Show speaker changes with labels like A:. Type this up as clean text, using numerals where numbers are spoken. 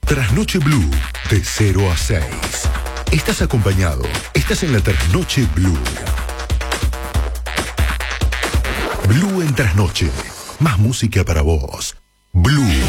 A: Trasnoche Blue, de 0 a 6. Estás acompañado, estás en la Trasnoche Blue. Blue en Trasnoche, más música para vos. Blue.